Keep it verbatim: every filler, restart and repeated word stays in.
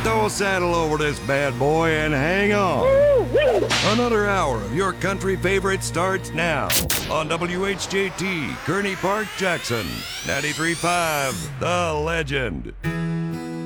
Throw a saddle over this bad boy and hang on. Another hour of your country favorite starts now on W H J T, Kearney Park, Jackson, ninety-three point five, The Legend.